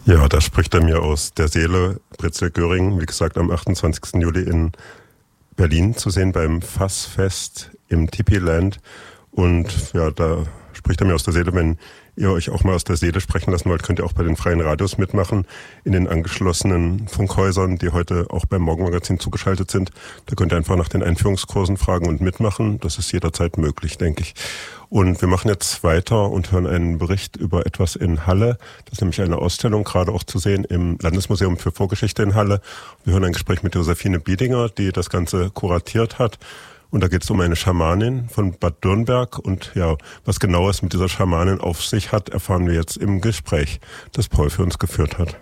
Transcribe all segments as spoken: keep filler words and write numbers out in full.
Ja, da spricht er mir aus der Seele. Brezel Göring, wie gesagt, am achtundzwanzigsten Juli in Berlin zu sehen beim Fassfest im Tipi-Land. Und ja, da spricht er mir aus der Seele. Wenn ihr euch auch mal aus der Seele sprechen lassen wollt, könnt ihr auch bei den freien Radios mitmachen, in den angeschlossenen Funkhäusern, die heute auch beim Morgenmagazin zugeschaltet sind. Da könnt ihr einfach nach den Einführungskursen fragen und mitmachen. Das ist jederzeit möglich, denke ich. Und wir machen jetzt weiter und hören einen Bericht über etwas in Halle. Das ist nämlich eine Ausstellung, gerade auch zu sehen im Landesmuseum für Vorgeschichte in Halle. Wir hören ein Gespräch mit Josephine Biedinger, die das Ganze kuratiert hat. Und da geht es um eine Schamanin von Bad Dürnberg. Und ja, was genau es mit dieser Schamanin auf sich hat, erfahren wir jetzt im Gespräch, das Paul für uns geführt hat.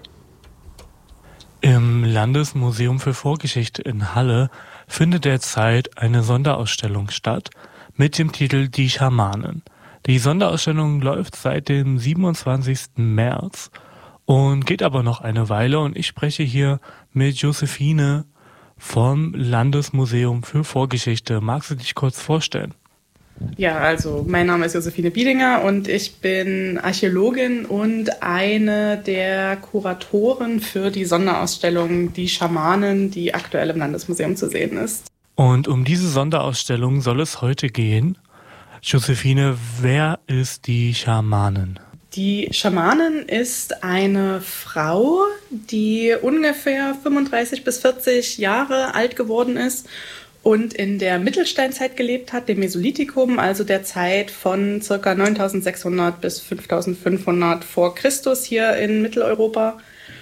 Im Landesmuseum für Vorgeschichte in Halle findet derzeit eine Sonderausstellung statt mit dem Titel Die Schamanen. Die Sonderausstellung läuft seit dem siebenundzwanzigsten März und geht aber noch eine Weile. Und ich spreche hier mit Josephine vom Landesmuseum für Vorgeschichte. Magst du dich kurz vorstellen? Ja, also mein Name ist Josephine Biedinger und ich bin Archäologin und eine der Kuratoren für die Sonderausstellung Die Schamanen, die aktuell im Landesmuseum zu sehen ist. Und um diese Sonderausstellung soll es heute gehen. Josephine, wer ist die Schamanin? Die Schamanin ist eine Frau, die ungefähr fünfunddreißig bis vierzig Jahre alt geworden ist und in der Mittelsteinzeit gelebt hat, dem Mesolithikum, also der Zeit von ca. neuntausendsechshundert bis fünftausendfünfhundert vor Christus hier in Mitteleuropa.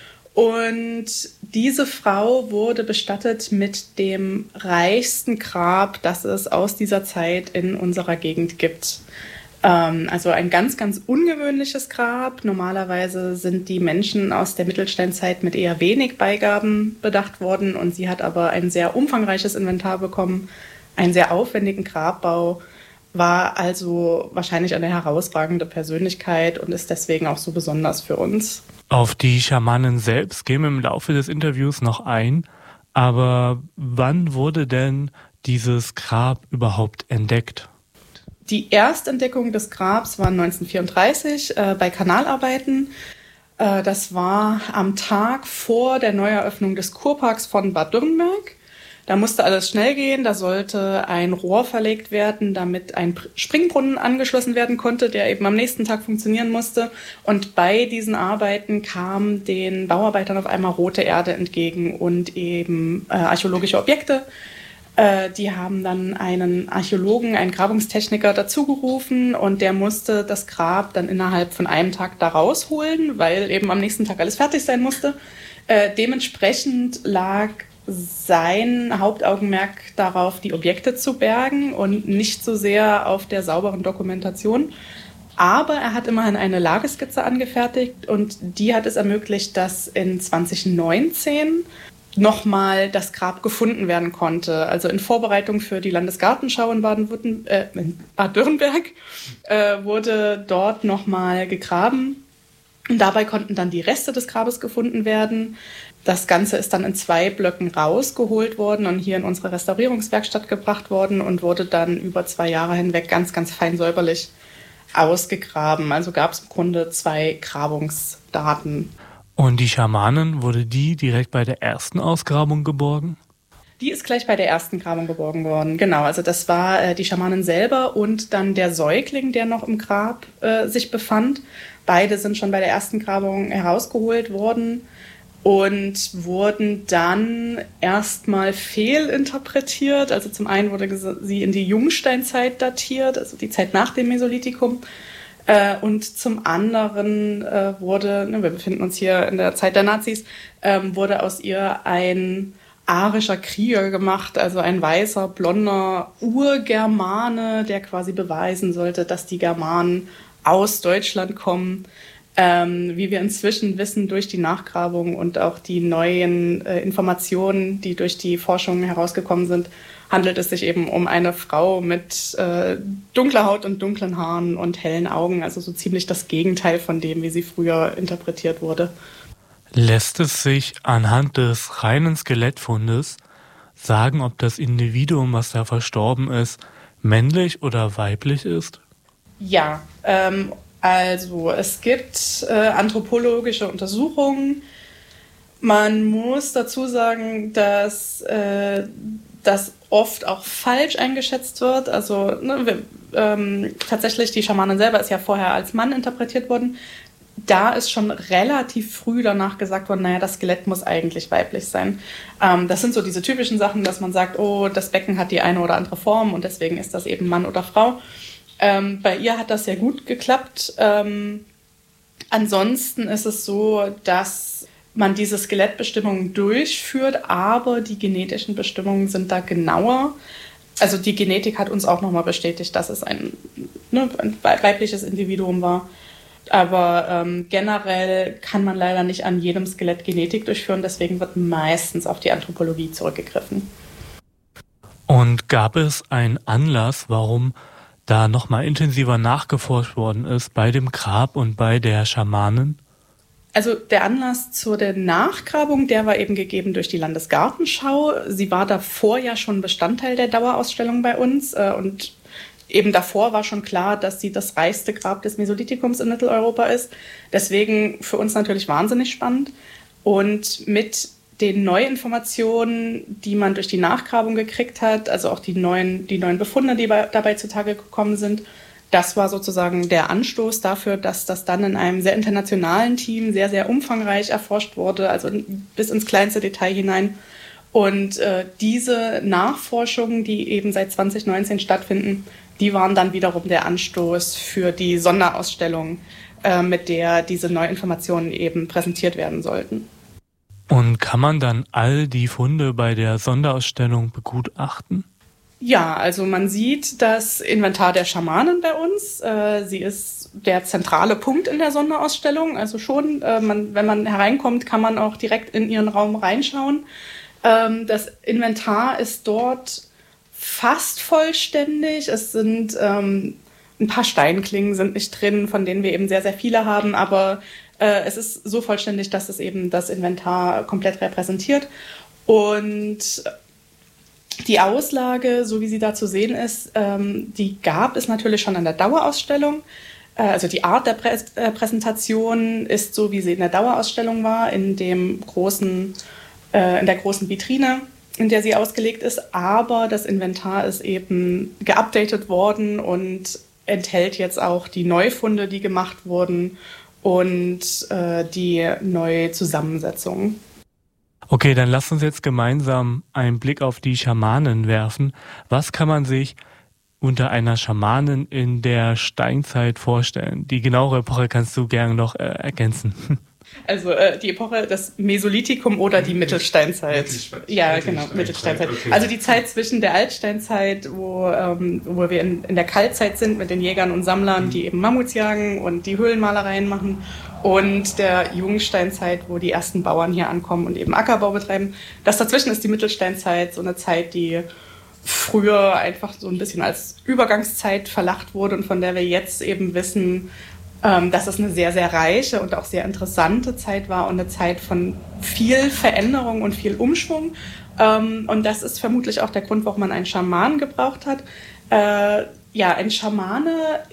Und diese Frau wurde bestattet mit dem reichsten Grab, das es aus dieser Zeit in unserer Gegend gibt. Ähm, also ein ganz, ganz ungewöhnliches Grab. Normalerweise sind die Menschen aus der Mittelsteinzeit mit eher wenig Beigaben bedacht worden und sie hat aber ein sehr umfangreiches Inventar bekommen, einen sehr aufwendigen Grabbau, war also wahrscheinlich eine herausragende Persönlichkeit und ist deswegen auch so besonders für uns. Auf die Schamanin selbst gehen wir im Laufe des Interviews noch ein, aber wann wurde denn dieses Grab überhaupt entdeckt? Die Erstentdeckung des Grabs war neunzehnhundertvierunddreißig äh, bei Kanalarbeiten. Äh, das war am Tag vor der Neueröffnung des Kurparks von Bad Dürnberg. Da musste alles schnell gehen, da sollte ein Rohr verlegt werden, damit ein Springbrunnen angeschlossen werden konnte, der eben am nächsten Tag funktionieren musste. Und bei diesen Arbeiten kam den Bauarbeitern auf einmal rote Erde entgegen und eben äh, archäologische Objekte. Äh, die haben dann einen Archäologen, einen Grabungstechniker dazugerufen und der musste das Grab dann innerhalb von einem Tag da rausholen, weil eben am nächsten Tag alles fertig sein musste. Äh, dementsprechend lag sein Hauptaugenmerk darauf, die Objekte zu bergen und nicht so sehr auf der sauberen Dokumentation. Aber er hat immerhin eine Lageskizze angefertigt und die hat es ermöglicht, dass in zwanzig neunzehn nochmal das Grab gefunden werden konnte. Also in Vorbereitung für die Landesgartenschau in Baden-Württemberg, äh, in Bad Dürnberg äh, wurde dort nochmal gegraben. Und dabei konnten dann die Reste des Grabes gefunden werden. Das Ganze ist dann in zwei Blöcken rausgeholt worden und hier in unsere Restaurierungswerkstatt gebracht worden und wurde dann über zwei Jahre hinweg ganz, ganz fein säuberlich ausgegraben. Also gab es im Grunde zwei Grabungsdaten. Und die Schamanin, wurde die direkt bei der ersten Ausgrabung geborgen? Die ist gleich bei der ersten Grabung geborgen worden, genau. Also das war äh, die Schamanin selber und dann der Säugling, der noch im Grab äh, sich befand. Beide sind schon bei der ersten Grabung herausgeholt worden und wurden dann erstmal fehlinterpretiert. Also zum einen wurde sie in die Jungsteinzeit datiert, also die Zeit nach dem Mesolithikum. Äh, und zum anderen äh, wurde, ne, wir befinden uns hier in der Zeit der Nazis, ähm, wurde aus ihr ein arischer Krieger gemacht, also ein weißer, blonder Urgermane, der quasi beweisen sollte, dass die Germanen aus Deutschland kommen. Ähm, wie wir inzwischen wissen durch die Nachgrabung und auch die neuen äh, Informationen, die durch die Forschung herausgekommen sind, handelt es sich eben um eine Frau mit äh, dunkler Haut und dunklen Haaren und hellen Augen, also so ziemlich das Gegenteil von dem, wie sie früher interpretiert wurde. Lässt es sich anhand des reinen Skelettfundes sagen, ob das Individuum, was da verstorben ist, männlich oder weiblich ist? Ja, ähm, Also es gibt äh, anthropologische Untersuchungen. Man muss dazu sagen, dass äh, das oft auch falsch eingeschätzt wird. Also ne, wir, ähm, tatsächlich, die Schamanin selber ist ja vorher als Mann interpretiert worden. Da ist schon relativ früh danach gesagt worden, naja, das Skelett muss eigentlich weiblich sein. Ähm, das sind so diese typischen Sachen, dass man sagt, oh, das Becken hat die eine oder andere Form und deswegen ist das eben Mann oder Frau. Ähm, bei ihr hat das sehr gut geklappt. Ähm, ansonsten ist es so, dass man diese Skelettbestimmungen durchführt, aber die genetischen Bestimmungen sind da genauer. Also die Genetik hat uns auch nochmal bestätigt, dass es ein, ne, ein weibliches Individuum war. Aber ähm, generell kann man leider nicht an jedem Skelett Genetik durchführen, deswegen wird meistens auf die Anthropologie zurückgegriffen. Und gab es einen Anlass, warum da nochmal intensiver nachgeforscht worden ist bei dem Grab und bei der Schamanin? Also der Anlass zu der Nachgrabung, der war eben gegeben durch die Landesgartenschau. Sie war davor ja schon Bestandteil der Dauerausstellung bei uns äh, und eben davor war schon klar, dass sie das reichste Grab des Mesolithikums in Mitteleuropa ist. Deswegen für uns natürlich wahnsinnig spannend. Und mit den Neuinformationen, die man durch die Nachgrabung gekriegt hat, also auch die neuen, die neuen Befunde, die bei, dabei zutage gekommen sind, das war sozusagen der Anstoß dafür, dass das dann in einem sehr internationalen Team sehr, sehr umfangreich erforscht wurde, also bis ins kleinste Detail hinein. Und äh, diese Nachforschungen, die eben seit zwanzig neunzehn stattfinden, die waren dann wiederum der Anstoß für die Sonderausstellung, äh, mit der diese Neuinformationen eben präsentiert werden sollten. Und kann man dann all die Funde bei der Sonderausstellung begutachten? Ja, also man sieht das Inventar der Schamanin bei uns. Äh, sie ist der zentrale Punkt in der Sonderausstellung. Also schon, äh, man, wenn man hereinkommt, kann man auch direkt in ihren Raum reinschauen. Ähm, das Inventar ist dort fast vollständig. Es sind ähm, ein paar Steinklingen sind nicht drin, von denen wir eben sehr, sehr viele haben. Aber äh, es ist so vollständig, dass es eben das Inventar komplett repräsentiert. Und die Auslage, so wie sie da zu sehen ist, ähm, die gab es natürlich schon an der Dauerausstellung. Äh, also die Art der Prä- äh, Präsentation ist so, wie sie in der Dauerausstellung war, in dem großen, äh, in der großen Vitrine, in der sie ausgelegt ist. Aber das Inventar ist eben geupdatet worden und enthält jetzt auch die Neufunde, die gemacht wurden und äh, die neue Zusammensetzung. Okay, dann lasst uns jetzt gemeinsam einen Blick auf die Schamanen werfen. Was kann man sich unter einer Schamanin in der Steinzeit vorstellen? Die genauere Epoche kannst du gerne noch äh, ergänzen. Also äh, die Epoche, das Mesolithikum oder die Mittelsteinzeit. Ja, genau, Mittelsteinzeit. Okay. Also die Zeit zwischen der Altsteinzeit, wo, ähm, wo wir in, in der Kaltzeit sind mit den Jägern und Sammlern, die eben Mammuts jagen und die Höhlenmalereien machen, und der Jungsteinzeit, wo die ersten Bauern hier ankommen und eben Ackerbau betreiben. Das dazwischen ist die Mittelsteinzeit, so eine Zeit, die früher einfach so ein bisschen als Übergangszeit verlacht wurde und von der wir jetzt eben wissen, ähm, dass es eine sehr, sehr reiche und auch sehr interessante Zeit war und eine Zeit von viel Veränderung und viel Umschwung. Ähm, und das ist vermutlich auch der Grund, warum man einen Schamanen gebraucht hat. Äh, ja, ein Schamane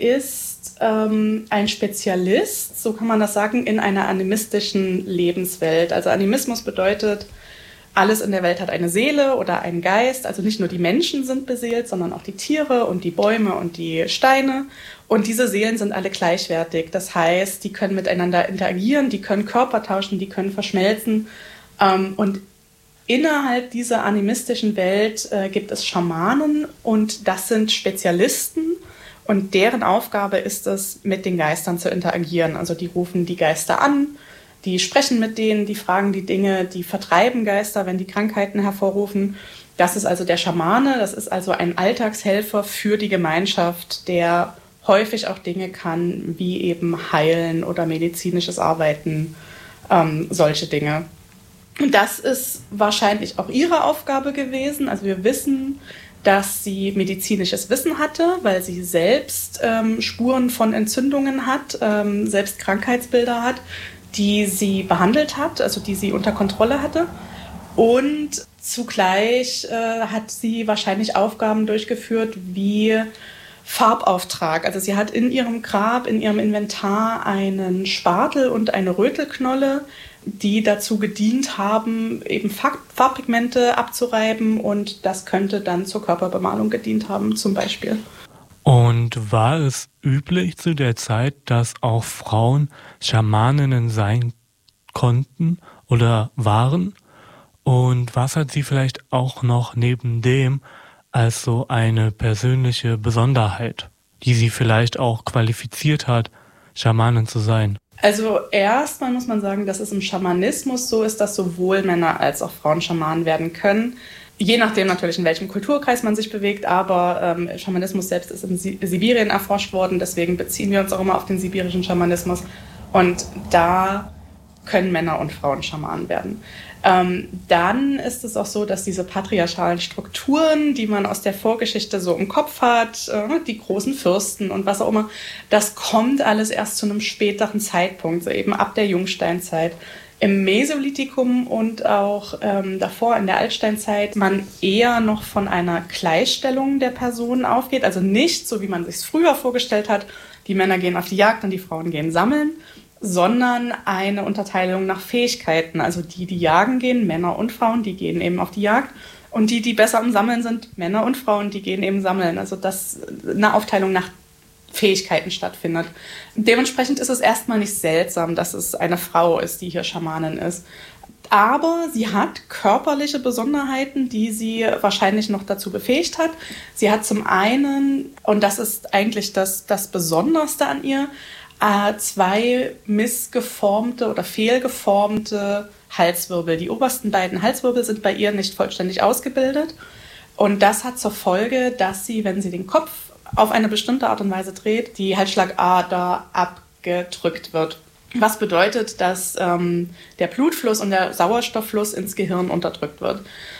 ist ähm, ein Spezialist, so kann man das sagen, in einer animistischen Lebenswelt. Also Animismus bedeutet, alles in der Welt hat eine Seele oder einen Geist. Also nicht nur die Menschen sind beseelt, sondern auch die Tiere und die Bäume und die Steine. Und diese Seelen sind alle gleichwertig. Das heißt, die können miteinander interagieren, die können Körper tauschen, die können verschmelzen. Ähm, und innerhalb dieser animistischen Welt äh, gibt es Schamanen und das sind Spezialisten. Und deren Aufgabe ist es, mit den Geistern zu interagieren. Also die rufen die Geister an, die sprechen mit denen, die fragen die Dinge, die vertreiben Geister, wenn die Krankheiten hervorrufen. Das ist also der Schamane, das ist also ein Alltagshelfer für die Gemeinschaft, der häufig auch Dinge kann, wie eben Heilen oder medizinisches Arbeiten, ähm, solche Dinge. Und das ist wahrscheinlich auch ihre Aufgabe gewesen. Also wir wissen, dass sie medizinisches Wissen hatte, weil sie selbst ähm, Spuren von Entzündungen hat, ähm, selbst Krankheitsbilder hat, die sie behandelt hat, also die sie unter Kontrolle hatte. Und zugleich äh, hat sie wahrscheinlich Aufgaben durchgeführt, wie Farbauftrag. Also sie hat in ihrem Grab, in ihrem Inventar einen Spatel und eine Rötelknolle, die dazu gedient haben, eben Farbpigmente abzureiben, und das könnte dann zur Körperbemalung gedient haben, zum Beispiel. Und war es üblich zu der Zeit, dass auch Frauen Schamaninnen sein konnten oder waren? Und was hat sie vielleicht auch noch neben dem als so eine persönliche Besonderheit, die sie vielleicht auch qualifiziert hat, Schamanin zu sein? Also erstmal muss man sagen, dass es im Schamanismus so ist, dass sowohl Männer als auch Frauen Schamanen werden können. Je nachdem natürlich, in welchem Kulturkreis man sich bewegt, aber ähm, Schamanismus selbst ist in Si- Sibirien erforscht worden, deswegen beziehen wir uns auch immer auf den sibirischen Schamanismus. Und da können Männer und Frauen Schamanen werden. Ähm, dann ist es auch so, dass diese patriarchalen Strukturen, die man aus der Vorgeschichte so im Kopf hat, äh, die großen Fürsten und was auch immer, das kommt alles erst zu einem späteren Zeitpunkt, so eben ab der Jungsteinzeit. Im Mesolithikum und auch ähm, davor in der Altsteinzeit man eher noch von einer Gleichstellung der Personen aufgeht, also nicht so, wie man sich es früher vorgestellt hat, die Männer gehen auf die Jagd und die Frauen gehen sammeln, sondern eine Unterteilung nach Fähigkeiten. Also die, die jagen gehen, Männer und Frauen, die gehen eben auf die Jagd. Und die, die besser im Sammeln sind, Männer und Frauen, die gehen eben sammeln. Also dass eine Aufteilung nach Fähigkeiten stattfindet. Dementsprechend ist es erstmal nicht seltsam, dass es eine Frau ist, die hier Schamanin ist. Aber sie hat körperliche Besonderheiten, die sie wahrscheinlich noch dazu befähigt hat. Sie hat zum einen, und das ist eigentlich das, das Besonderste an ihr, äh, zwei missgeformte oder fehlgeformte Halswirbel. Die obersten beiden Halswirbel sind bei ihr nicht vollständig ausgebildet. Und das hat zur Folge, dass sie, wenn sie den Kopf auf eine bestimmte Art und Weise dreht, die Halsschlagader abgedrückt wird. Was bedeutet, dass ähm, der Blutfluss und der Sauerstofffluss ins Gehirn unterdrückt wird.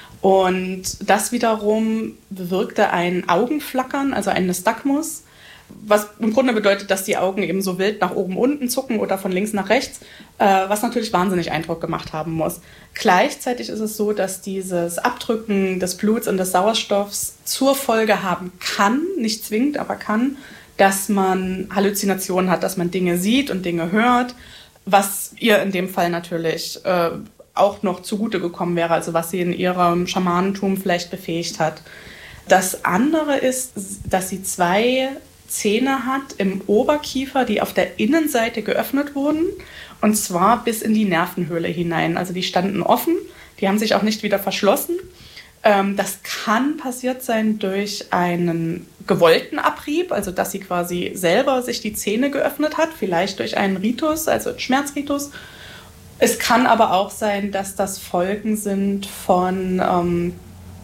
Und das wiederum bewirkte ein Augenflackern, also ein Nystagmus, was im Grunde bedeutet, dass die Augen eben so wild nach oben, unten zucken oder von links nach rechts, äh, was natürlich wahnsinnig Eindruck gemacht haben muss. Gleichzeitig ist es so, dass dieses Abdrücken des Bluts und des Sauerstoffs zur Folge haben kann, nicht zwingend, aber kann, dass man Halluzinationen hat, dass man Dinge sieht und Dinge hört, was ihr in dem Fall natürlich äh, auch noch zugute gekommen wäre, also was sie in ihrem Schamanentum vielleicht befähigt hat. Das andere ist, dass sie zwei Zähne hat im Oberkiefer, die auf der Innenseite geöffnet wurden, und zwar bis in die Nervenhöhle hinein. Also die standen offen, die haben sich auch nicht wieder verschlossen. Ähm, das kann passiert sein durch einen gewollten Abrieb, also dass sie quasi selber sich die Zähne geöffnet hat, vielleicht durch einen Ritus, also einen Schmerzritus. Es kann aber auch sein, dass das Folgen sind von ähm,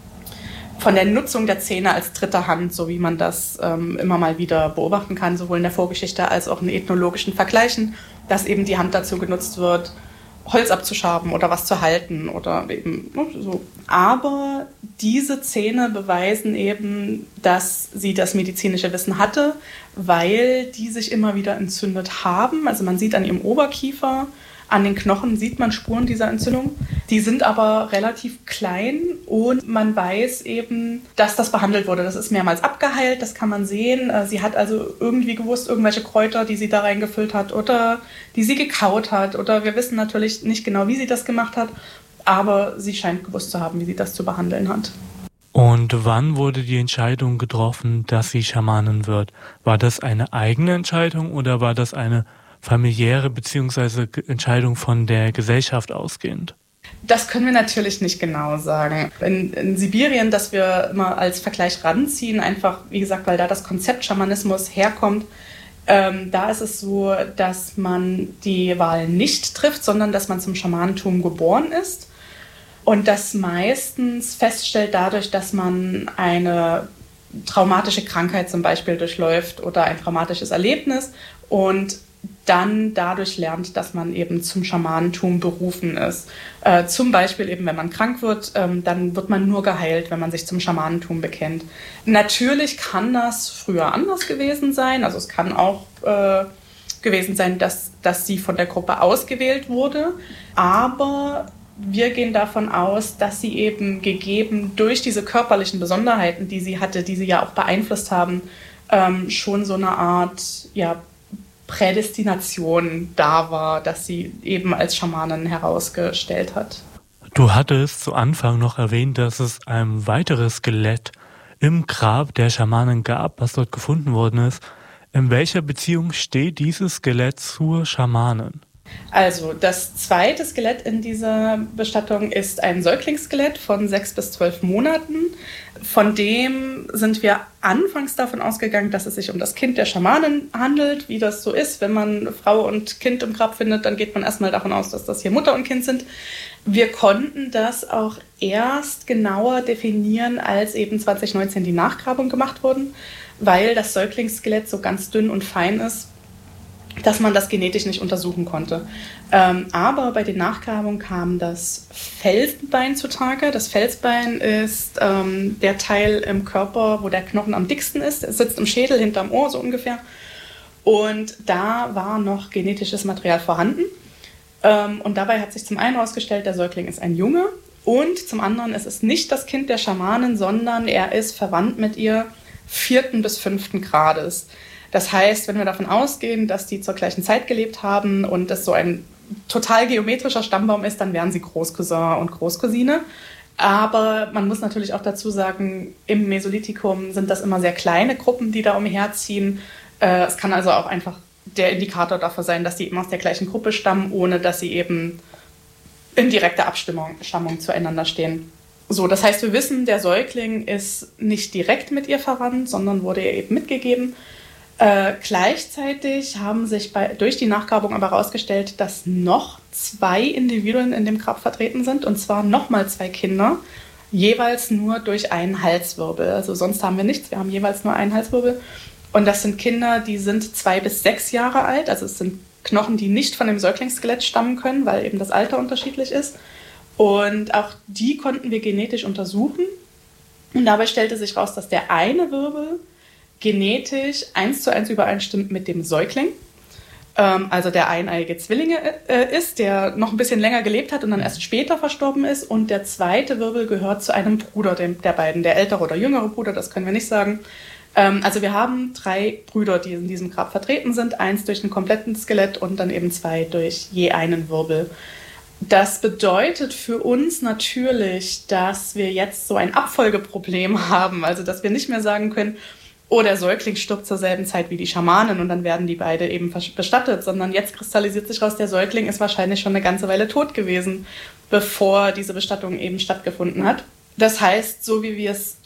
von der Nutzung der Zähne als dritte Hand, so wie man das ähm, immer mal wieder beobachten kann, sowohl in der Vorgeschichte als auch in ethnologischen Vergleichen, dass eben die Hand dazu genutzt wird, Holz abzuschaben oder was zu halten oder eben so. Aber diese Zähne beweisen eben, dass sie das medizinische Wissen hatte, weil die sich immer wieder entzündet haben. Also man sieht an ihrem Oberkiefer, an den Knochen sieht man Spuren dieser Entzündung. Die sind aber relativ klein und man weiß eben, dass das behandelt wurde. Das ist mehrmals abgeheilt, das kann man sehen. Sie hat also irgendwie gewusst, irgendwelche Kräuter, die sie da reingefüllt hat oder die sie gekaut hat. Oder wir wissen natürlich nicht genau, wie sie das gemacht hat, aber sie scheint gewusst zu haben, wie sie das zu behandeln hat. Und wann wurde die Entscheidung getroffen, dass sie Schamanin wird? War das eine eigene Entscheidung oder war das eine familiäre bzw. Entscheidung von der Gesellschaft ausgehend? Das können wir natürlich nicht genau sagen. In, in Sibirien, das wir immer als Vergleich ranziehen, einfach, wie gesagt, weil da das Konzept Schamanismus herkommt, ähm, da ist es so, dass man die Wahl nicht trifft, sondern dass man zum Schamanentum geboren ist und das meistens feststellt dadurch, dass man eine traumatische Krankheit zum Beispiel durchläuft oder ein traumatisches Erlebnis und dann dadurch lernt, dass man eben zum Schamanentum berufen ist. Äh, zum Beispiel eben, wenn man krank wird, ähm, dann wird man nur geheilt, wenn man sich zum Schamanentum bekennt. Natürlich kann das früher anders gewesen sein. Also es kann auch äh, gewesen sein, dass, dass sie von der Gruppe ausgewählt wurde. Aber wir gehen davon aus, dass sie eben gegeben durch diese körperlichen Besonderheiten, die sie hatte, die sie ja auch beeinflusst haben, ähm, schon so eine Art ja, Prädestination da war, dass sie eben als Schamanin herausgestellt hat. Du hattest zu Anfang noch erwähnt, dass es ein weiteres Skelett im Grab der Schamanin gab, was dort gefunden worden ist. In welcher Beziehung steht dieses Skelett zur Schamanin? Also das zweite Skelett in dieser Bestattung ist ein Säuglingsskelett von sechs bis zwölf Monaten. Von dem sind wir anfangs davon ausgegangen, dass es sich um das Kind der Schamanin handelt, wie das so ist. Wenn man Frau und Kind im Grab findet, dann geht man erstmal davon aus, dass das hier Mutter und Kind sind. Wir konnten das auch erst genauer definieren, als eben zwanzig neunzehn die Nachgrabungen gemacht wurden, weil das Säuglingsskelett so ganz dünn und fein ist, dass man das genetisch nicht untersuchen konnte. Ähm, aber bei den Nachgrabungen kam das Felsbein zutage. Das Felsbein ist ähm, der Teil im Körper, wo der Knochen am dicksten ist. Es sitzt im Schädel, hinterm Ohr so ungefähr. Und da war noch genetisches Material vorhanden. Ähm, und dabei hat sich zum einen herausgestellt, der Säugling ist ein Junge. Und zum anderen ist es nicht das Kind der Schamanin, sondern er ist verwandt mit ihr vierten bis fünften Grades. Das heißt, wenn wir davon ausgehen, dass die zur gleichen Zeit gelebt haben und es so ein total geometrischer Stammbaum ist, dann wären sie Großcousin und Großcousine. Aber man muss natürlich auch dazu sagen, im Mesolithikum sind das immer sehr kleine Gruppen, die da umherziehen. Äh, es kann also auch einfach der Indikator dafür sein, dass die immer aus der gleichen Gruppe stammen, ohne dass sie eben in direkter Abstimmung Stammung zueinander stehen. So, das heißt, wir wissen, der Säugling ist nicht direkt mit ihr verwandt, sondern wurde ihr eben mitgegeben. Äh, gleichzeitig haben sich bei, durch die Nachgrabung aber herausgestellt, dass noch zwei Individuen in dem Grab vertreten sind, und zwar nochmal zwei Kinder, jeweils nur durch einen Halswirbel. Also sonst haben wir nichts, wir haben jeweils nur einen Halswirbel. Und das sind Kinder, die sind zwei bis sechs Jahre alt, also es sind Knochen, die nicht von dem Säuglingsskelett stammen können, weil eben das Alter unterschiedlich ist. Und auch die konnten wir genetisch untersuchen. Und dabei stellte sich raus, dass der eine Wirbel genetisch eins zu eins übereinstimmt mit dem Säugling, ähm, also der eineiige Zwillinge äh, ist, der noch ein bisschen länger gelebt hat und dann erst später verstorben ist, und der zweite Wirbel gehört zu einem Bruder dem, der beiden, der ältere oder jüngere Bruder, das können wir nicht sagen. Ähm, also wir haben drei Brüder, die in diesem Grab vertreten sind, eins durch ein komplettes Skelett und dann eben zwei durch je einen Wirbel. Das bedeutet für uns natürlich, dass wir jetzt so ein Abfolgeproblem haben, also dass wir nicht mehr sagen können, oh, der Säugling stirbt zur selben Zeit wie die Schamanin und dann werden die beide eben bestattet, sondern jetzt kristallisiert sich raus, der Säugling ist wahrscheinlich schon eine ganze Weile tot gewesen, bevor diese Bestattung eben stattgefunden hat. Das heißt, so wie wir es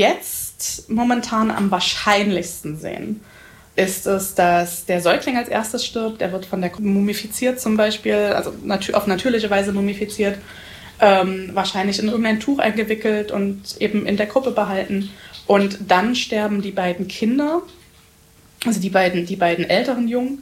jetzt momentan am wahrscheinlichsten sehen, ist es, dass der Säugling als erstes stirbt. Er wird von der Gruppe mumifiziert zum Beispiel, also nat- auf natürliche Weise mumifiziert, ähm, wahrscheinlich in irgendein Tuch eingewickelt und eben in der Gruppe behalten. Und dann sterben die beiden Kinder, also die beiden, die beiden älteren Jungen,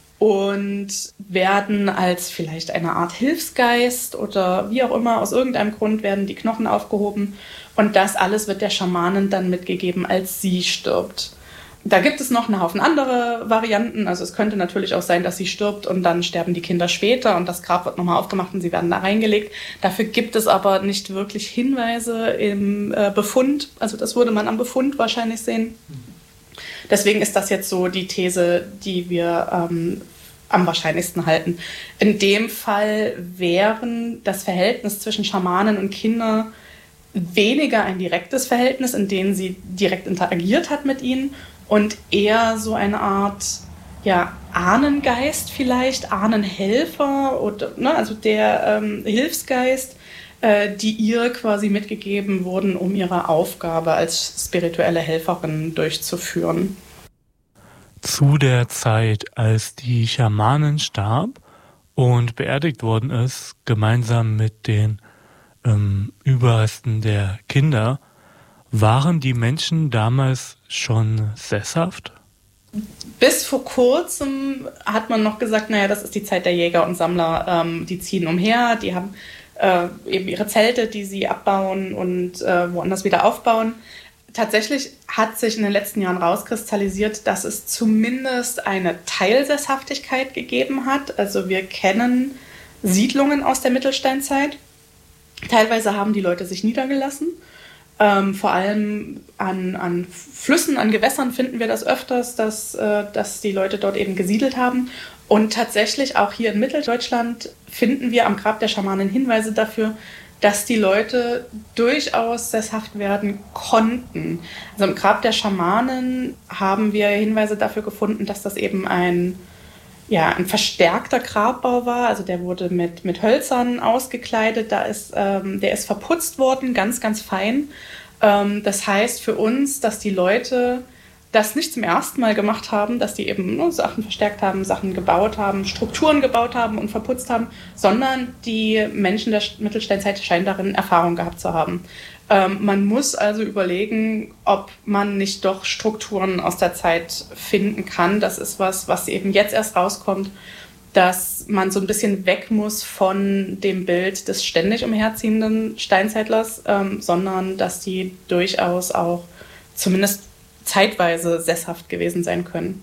und werden als vielleicht eine Art Hilfsgeist oder wie auch immer, aus irgendeinem Grund werden die Knochen aufgehoben. Und das alles wird der Schamanin dann mitgegeben, als sie stirbt. Da gibt es noch einen Haufen andere Varianten. Also es könnte natürlich auch sein, dass sie stirbt und dann sterben die Kinder später und das Grab wird nochmal aufgemacht und sie werden da reingelegt. Dafür gibt es aber nicht wirklich Hinweise im äh, Befund. Also das würde man am Befund wahrscheinlich sehen. Deswegen ist das jetzt so die These, die wir ähm, am wahrscheinlichsten halten. In dem Fall wären das Verhältnis zwischen Schamanen und Kindern weniger ein direktes Verhältnis, in dem sie direkt interagiert hat mit ihnen, und eher so eine Art ja, Ahnengeist vielleicht, Ahnenhelfer, oder, ne, also der ähm, Hilfsgeist, äh, die ihr quasi mitgegeben wurden, um ihre Aufgabe als spirituelle Helferin durchzuführen. Zu der Zeit, als die Schamanin starb und beerdigt worden ist, gemeinsam mit den ähm, Überresten der Kinder, waren die Menschen damals schon sesshaft? Bis vor kurzem hat man noch gesagt, naja, das ist die Zeit der Jäger und Sammler, ähm, die ziehen umher, die haben äh, eben ihre Zelte, die sie abbauen und äh, woanders wieder aufbauen. Tatsächlich hat sich in den letzten Jahren rauskristallisiert, dass es zumindest eine Teilsesshaftigkeit gegeben hat. Also wir kennen Siedlungen aus der Mittelsteinzeit. Teilweise haben die Leute sich niedergelassen. Ähm, vor allem an, an Flüssen, an Gewässern finden wir das öfters, dass, äh, dass die Leute dort eben gesiedelt haben. Und tatsächlich auch hier in Mitteldeutschland finden wir am Grab der Schamanen Hinweise dafür, dass die Leute durchaus sesshaft werden konnten. Also im Grab der Schamanen haben wir Hinweise dafür gefunden, dass das eben ein, ja, ein verstärkter Grabbau war. Also der wurde mit, mit Hölzern ausgekleidet, da ist, ähm, der ist verputzt worden, ganz, ganz fein. Ähm, das heißt für uns, dass die Leute das nicht zum ersten Mal gemacht haben, dass die eben nur Sachen verstärkt haben, Sachen gebaut haben, Strukturen gebaut haben und verputzt haben, sondern die Menschen der Mittelsteinzeit scheinen darin Erfahrung gehabt zu haben. Ähm, man muss also überlegen, ob man nicht doch Strukturen aus der Zeit finden kann. Das ist was, was eben jetzt erst rauskommt, dass man so ein bisschen weg muss von dem Bild des ständig umherziehenden Steinzeitlers, ähm, sondern dass die durchaus auch zumindest zeitweise sesshaft gewesen sein können.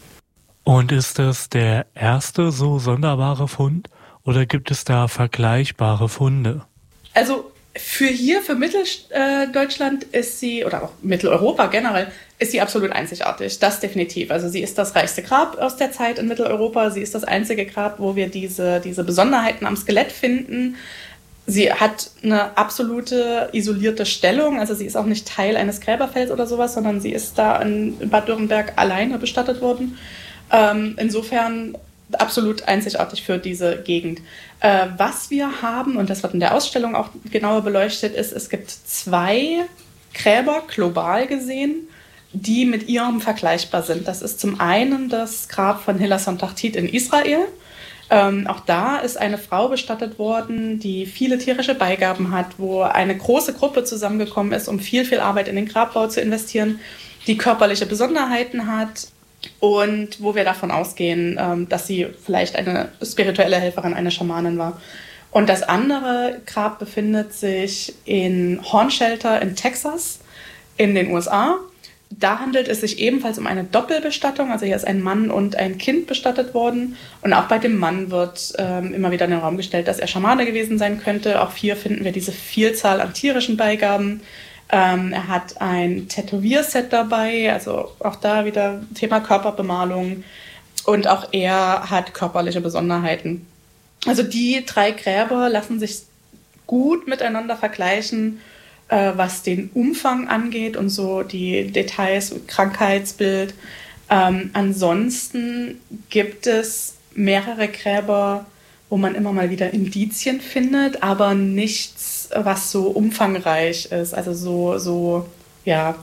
Und ist das der erste so sonderbare Fund oder gibt es da vergleichbare Funde? Also für hier, für Mitteldeutschland ist sie, oder auch Mitteleuropa generell, ist sie absolut einzigartig. Das definitiv. Also sie ist das reichste Grab aus der Zeit in Mitteleuropa. Sie ist das einzige Grab, wo wir diese, diese Besonderheiten am Skelett finden. Sie hat eine absolute isolierte Stellung, also sie ist auch nicht Teil eines Gräberfelds oder sowas, sondern sie ist da in Bad Dürrenberg alleine bestattet worden. Ähm, insofern absolut einzigartig für diese Gegend. Äh, was wir haben, und das wird in der Ausstellung auch genauer beleuchtet, ist, es gibt zwei Gräber, global gesehen, die mit ihrem vergleichbar sind. Das ist zum einen das Grab von Hilla Sontachtit in Israel. Ähm, auch da ist eine Frau bestattet worden, die viele tierische Beigaben hat, wo eine große Gruppe zusammengekommen ist, um viel, viel Arbeit in den Grabbau zu investieren, die körperliche Besonderheiten hat und wo wir davon ausgehen, ähm, dass sie vielleicht eine spirituelle Helferin, eine Schamanin war. Und das andere Grab befindet sich in Hornshelter in Texas in den U S A. Da handelt es sich ebenfalls um eine Doppelbestattung, also hier ist ein Mann und ein Kind bestattet worden und auch bei dem Mann wird ähm, immer wieder in den Raum gestellt, dass er Schamane gewesen sein könnte. Auch hier finden wir diese Vielzahl an tierischen Beigaben. Ähm, er hat ein Tätowierset dabei, also auch da wieder Thema Körperbemalung und auch er hat körperliche Besonderheiten. Also die drei Gräber lassen sich gut miteinander vergleichen, was den Umfang angeht und so die Details, Krankheitsbild. Ähm, ansonsten gibt es mehrere Gräber, wo man immer mal wieder Indizien findet, aber nichts, was so umfangreich ist. Also so, so, ja,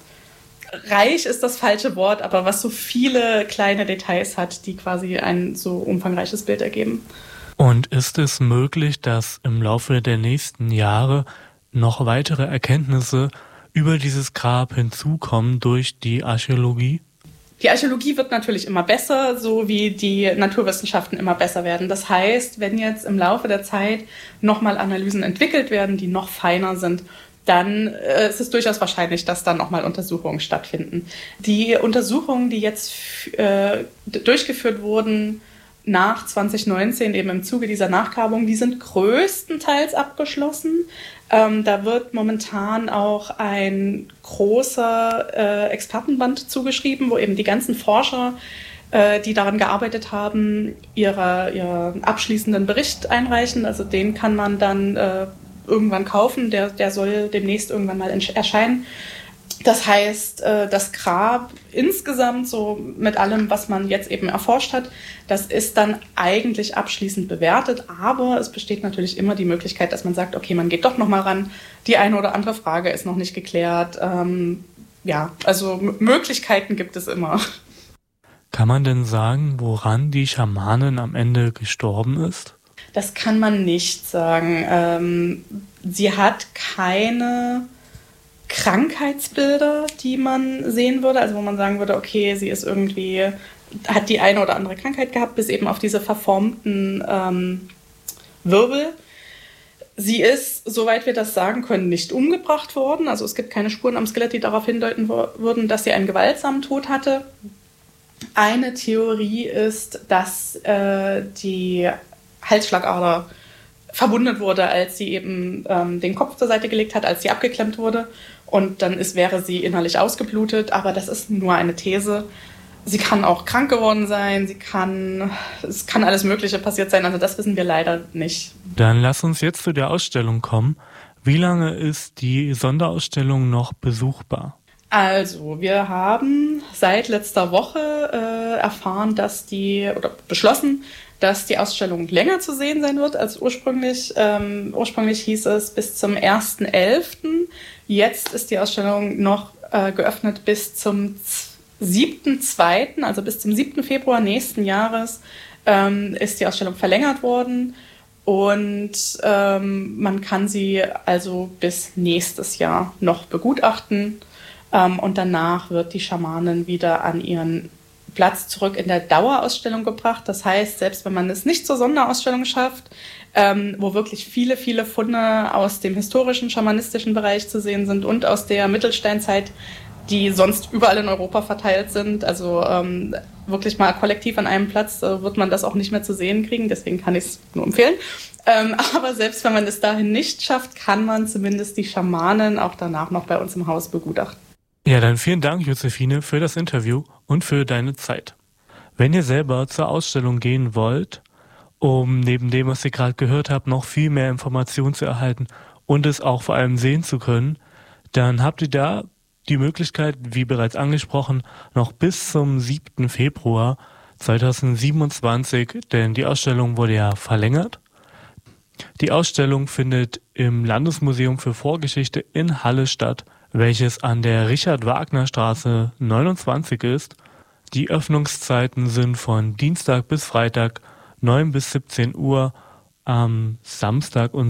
reich ist das falsche Wort, aber was so viele kleine Details hat, die quasi ein so umfangreiches Bild ergeben. Und ist es möglich, dass im Laufe der nächsten Jahre noch weitere Erkenntnisse über dieses Grab hinzukommen durch die Archäologie? Die Archäologie wird natürlich immer besser, so wie die Naturwissenschaften immer besser werden. Das heißt, wenn jetzt im Laufe der Zeit nochmal Analysen entwickelt werden, die noch feiner sind, dann äh, ist es durchaus wahrscheinlich, dass dann nochmal Untersuchungen stattfinden. Die Untersuchungen, die jetzt äh, durchgeführt wurden, nach zwanzig neunzehn, eben im Zuge dieser Nachgrabung, die sind größtenteils abgeschlossen. Ähm, da wird momentan auch ein großer äh, Expertenband zugeschrieben, wo eben die ganzen Forscher, äh, die daran gearbeitet haben, ihre, ihren abschließenden Bericht einreichen. Also den kann man dann äh, irgendwann kaufen, der, der soll demnächst irgendwann mal erscheinen. Das heißt, das Grab insgesamt, so mit allem, was man jetzt eben erforscht hat, das ist dann eigentlich abschließend bewertet. Aber es besteht natürlich immer die Möglichkeit, dass man sagt, okay, man geht doch noch mal ran. Die eine oder andere Frage ist noch nicht geklärt. Ähm, ja, also M- Möglichkeiten gibt es immer. Kann man denn sagen, woran die Schamanin am Ende gestorben ist? Das kann man nicht sagen. Ähm, sie hat keine Krankheitsbilder, die man sehen würde, also wo man sagen würde, okay, sie ist irgendwie, hat die eine oder andere Krankheit gehabt, bis eben auf diese verformten ähm, Wirbel. Sie ist, soweit wir das sagen können, nicht umgebracht worden. Also es gibt keine Spuren am Skelett, die darauf hindeuten würden, dass sie einen gewaltsamen Tod hatte. Eine Theorie ist, dass äh, die Halsschlagader verwundet wurde, als sie eben ähm, den Kopf zur Seite gelegt hat, als sie abgeklemmt wurde. Und dann ist, wäre sie innerlich ausgeblutet. Aber das ist nur eine These. Sie kann auch krank geworden sein. Sie kann, es kann alles Mögliche passiert sein. Also das wissen wir leider nicht. Dann lass uns jetzt zu der Ausstellung kommen. Wie lange ist die Sonderausstellung noch besuchbar? Also, wir haben seit letzter Woche äh, erfahren, dass die, oder beschlossen, dass die Ausstellung länger zu sehen sein wird als ursprünglich. Ähm, ursprünglich hieß es bis zum ersten elften Jetzt ist die Ausstellung noch äh, geöffnet bis zum siebten zweiten, also bis zum siebten Februar nächsten Jahres ähm, ist die Ausstellung verlängert worden. Und ähm, man kann sie also bis nächstes Jahr noch begutachten. Ähm, und danach wird die Schamanin wieder an ihren Platz zurück in der Dauerausstellung gebracht. Das heißt, selbst wenn man es nicht zur Sonderausstellung schafft, ähm, wo wirklich viele, viele Funde aus dem historischen, schamanistischen Bereich zu sehen sind und aus der Mittelsteinzeit, die sonst überall in Europa verteilt sind, also ähm, wirklich mal kollektiv an einem Platz, äh, wird man das auch nicht mehr zu sehen kriegen. Deswegen kann ich es nur empfehlen. Ähm, aber selbst wenn man es dahin nicht schafft, kann man zumindest die Schamanen auch danach noch bei uns im Haus begutachten. Ja, dann vielen Dank, Josephine, für das Interview und für deine Zeit. Wenn ihr selber zur Ausstellung gehen wollt, um neben dem, was ihr gerade gehört habt, noch viel mehr Informationen zu erhalten und es auch vor allem sehen zu können, dann habt ihr da die Möglichkeit, wie bereits angesprochen, noch bis zum siebten Februar zweitausendsiebenundzwanzig, denn die Ausstellung wurde ja verlängert. Die Ausstellung findet im Landesmuseum für Vorgeschichte in Halle statt, welches an der Richard-Wagner-Straße neunundzwanzig ist. Die Öffnungszeiten sind von Dienstag bis Freitag neun bis siebzehn Uhr, am Samstag und